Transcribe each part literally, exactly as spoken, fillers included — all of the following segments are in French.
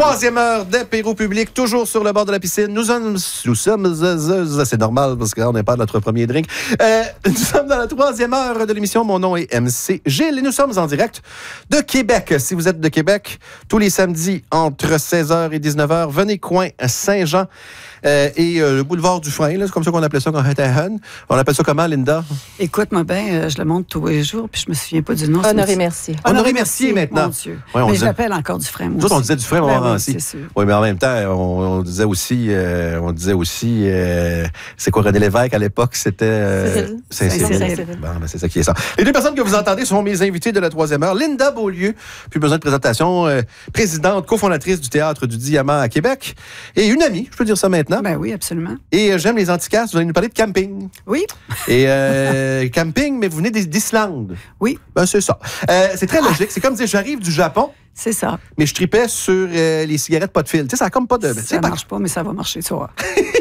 Troisième heure d'apéro public, toujours sur le bord de la piscine. Nous sommes, nous sommes, c'est normal parce qu'on n'est pas de notre premier drink. Euh, nous sommes dans la troisième heure de l'émission. Mon nom est M C Gilles et nous sommes en direct de Québec. Si vous êtes de Québec, tous les samedis entre seize heures et dix-neuf heures, venez coin Saint-Jean. Euh, et euh, le boulevard du Frein, là, c'est comme ça qu'on appelait ça quand on était jeune. On appelle ça comment, Linda? Écoute-moi bien, euh, je le montre tous les jours, puis je me souviens pas du nom. Honoré Mercier. Honoré Mercier, maintenant. Mon Dieu. Ouais, on mais disait... je l'appelle encore du Frein, moi Nous autres, on disait du Frein, ben Montmorency. Oui, c'est sûr. Oui, mais en même temps, on, on disait aussi, euh, on disait aussi, euh, c'est quoi, René Lévesque à l'époque, c'était euh, Saint-Cyril. Saint-Cyril. Bon, ben, c'est ça qui est ça. Les deux personnes que vous entendez sont mes invités de la troisième heure. Linda Beaulieu, plus besoin de présentation, euh, présidente, cofondatrice du Théâtre du Diamant à Québec, et une amie, je peux dire ça maintenant. Ben oui, absolument. Et euh, j'aime les antiquasses, vous allez nous parler de camping. Oui. Et euh, camping, mais vous venez d'Islande. Oui. Ben, c'est ça. Euh, c'est très logique. C'est comme dire, j'arrive du Japon. C'est ça. Mais je tripais sur euh, les cigarettes pas de fil. Tu sais, ça a comme pas de... Ça ne marche pas, mais ça va marcher, tu vois.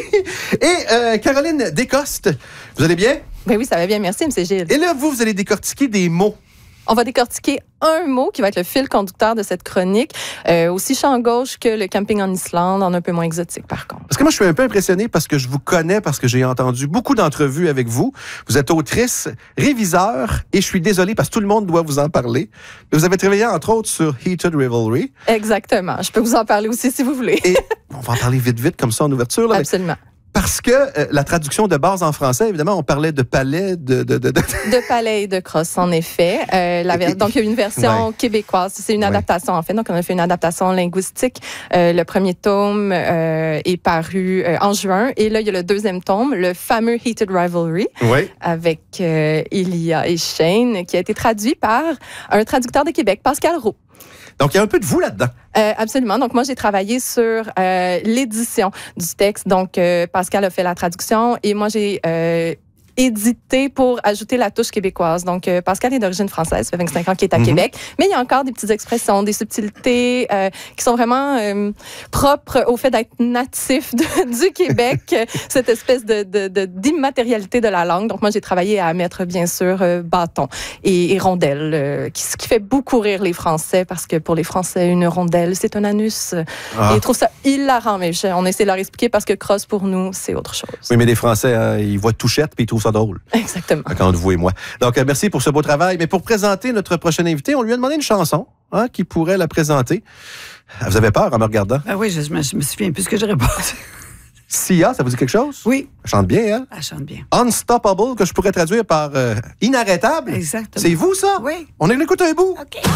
Et euh, Caroline Descostes, vous allez bien? Ben oui, ça va bien, merci, M C Gilles. Et là, vous, vous allez décortiquer des mots. On va décortiquer un mot qui va être le fil conducteur de cette chronique, euh, aussi champ gauche que le camping en Islande, en un peu moins exotique par contre. Parce que moi, je suis un peu impressionné parce que je vous connais, parce que j'ai entendu beaucoup d'entrevues avec vous. Vous êtes autrice, réviseur, et je suis désolé parce que tout le monde doit vous en parler. Mais vous avez travaillé, entre autres, sur Heated Revelry. Exactement. Je peux vous en parler aussi si vous voulez. Et on va en parler vite, vite, comme ça, en ouverture. Là, Absolument. Parce que euh, la traduction de base en français, évidemment, on parlait de palais, de... De, de, de... de palais et de crosse, en effet. Euh, la ver- donc, il y a une version ouais. québécoise. C'est une ouais. adaptation, en fait. Donc, on a fait une adaptation linguistique. Euh, le premier tome euh, est paru euh, en juin. Et là, il y a le deuxième tome, le fameux Heated Rivalry, ouais. avec euh, Ilia et Shane, qui a été traduit par un traducteur de Québec, Pascal Roux. Donc, il y a un peu de vous là-dedans. Euh, absolument. Donc, moi, j'ai travaillé sur euh, l'édition du texte. Donc, euh, Pascal a fait la traduction et moi, j'ai euh, édité pour ajouter la touche québécoise. Donc, euh, Pascal est d'origine française, ça fait vingt-cinq ans qu'il est à mm-hmm. Québec, mais il y a encore des petites expressions, des subtilités euh, qui sont vraiment euh, propres au fait d'être natif de, du Québec, cette espèce de, de, de, d'immatérialité de la langue. Donc, moi, j'ai travaillé à mettre, bien sûr, euh, bâton et, et rondelle, euh, qui, ce qui fait beaucoup rire les Français, parce que pour les Français, une rondelle, c'est un anus. Ah. Et ils trouvent ça hilarant, mais je, on essaie de leur expliquer parce que crosse, pour nous, c'est autre chose. Oui, mais les Français, hein, ils voient touchette puis ils trouvent ça drôle. Exactement. Quand vous et moi. Donc, euh, merci pour ce beau travail. Mais pour présenter notre prochain invité, on lui a demandé une chanson hein, qui pourrait la présenter. Vous avez peur en me regardant? Ben oui, je, je, me, je me souviens plus ce que j'ai répondu. Sia, ça vous dit quelque chose? Oui. Elle chante bien, hein? Elle chante bien. Unstoppable, que je pourrais traduire par euh, inarrêtable. Exactement. C'est vous, ça? Oui. On écoute un bout. OK.